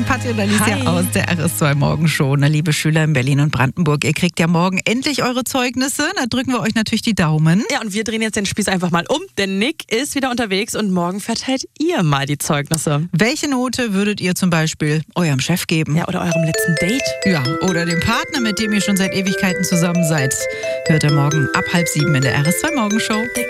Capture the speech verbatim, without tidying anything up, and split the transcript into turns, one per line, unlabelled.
sind Patti und Alicia
Hi.
aus der R S zwei Morgenshow. Na, liebe Schüler in Berlin und Brandenburg, ihr kriegt ja morgen endlich eure Zeugnisse. Da drücken wir euch natürlich die Daumen.
Ja, und wir drehen jetzt den Spieß einfach mal um, denn Nick ist wieder unterwegs und morgen verteilt ihr mal die Zeugnisse.
Welche Note würdet ihr zum Beispiel eurem Chef geben?
Ja, oder eurem letzten Date.
Ja, oder dem Partner, mit dem ihr schon seit Ewigkeiten zusammen seid. Hört ihr morgen ab halb sieben in der R S zwei Morgenshow.